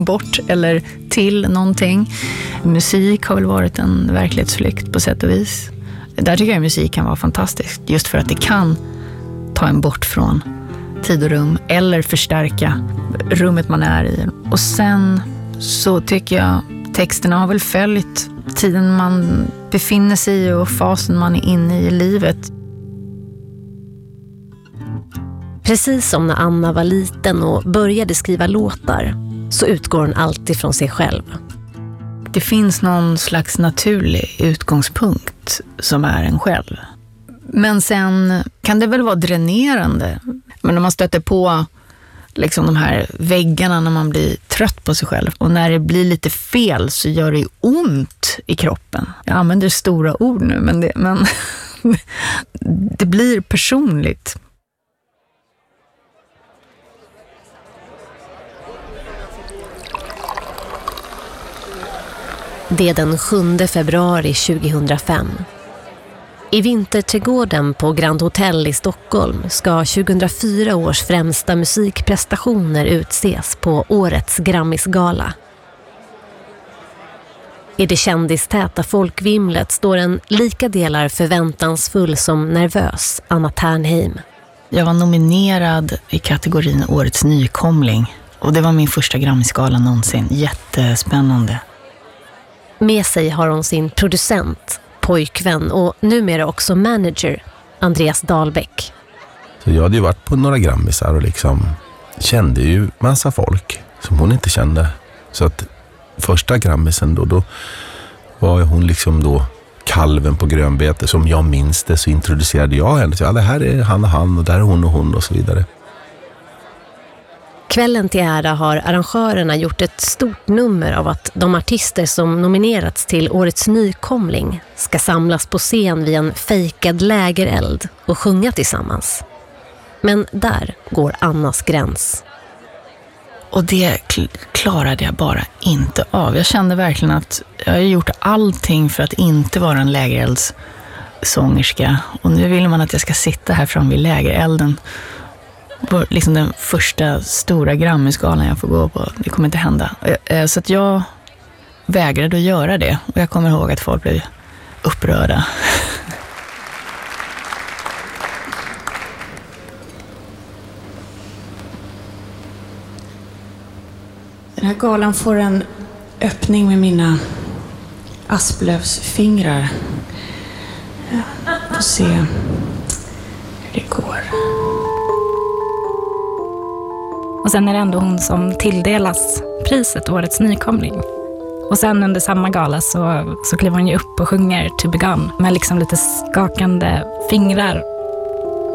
bort eller till någonting. Musik har väl varit en verklighetsflykt på sätt och vis. Där tycker jag musik kan vara fantastiskt. Just för att det kan ta en bort från tid och rum eller förstärka rummet man är i. Och sen så tycker jag texterna har väl följt tiden man befinner sig i och fasen man är inne i livet. Precis som när Anna var liten och började skriva låtar så utgår hon alltid från sig själv. Det finns någon slags naturlig utgångspunkt som är en själv. Men sen kan det väl vara dränerande. Men när man stöter på liksom de här väggarna när man blir trött på sig själv. Och när det blir lite fel så gör det ont i kroppen. Jag använder stora ord nu, men det blir personligt. Det är den 7 februari 2005. I Vinterträdgården på Grand Hotel i Stockholm ska 2004 års främsta musikprestationer utses på årets Grammisgala. I det kändistäta folkvimlet står en lika delar förväntansfull som nervös Anna Ternheim. Jag var nominerad i kategorin Årets nykomling och det var min första Grammisgala någonsin. Jättespännande. Med sig har hon sin producent, pojkvän och numera också manager, Andreas Dahlbäck. Så jag hade ju varit på några Grammisar och liksom kände ju massa folk som hon inte kände. Så att första Grammisen då var hon liksom då kalven på grönbete. Som jag minns det så introducerade jag henne. Så ja, det här är han och han och där är hon och så vidare. Kvällen till ära har arrangörerna gjort ett stort nummer av att de artister som nominerats till Årets nykomling ska samlas på scen vid en fejkad lägereld och sjunga tillsammans. Men där går Annas gräns. Och det klarade jag bara inte av. Jag kände verkligen att jag har gjort allting för att inte vara en lägereldssångerska. Och nu vill man att jag ska sitta här fram vid lägerelden. Liksom den första stora Grammisgalan jag får gå på. Det kommer inte hända. Så att jag vägrade att göra det. Och jag kommer ihåg att folk blev upprörda. Den här galan får en öppning med mina asplövsfingrar. Får se hur det går. Och sen är det ändå hon som tilldelas priset Årets nykomling. Och sen under samma gala så kliver hon ju upp och sjunger To Be Gone med liksom lite skakande fingrar